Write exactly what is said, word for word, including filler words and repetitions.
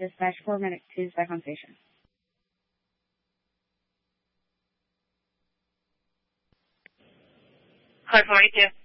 Dispatch four minute two back on station. Car forty-two.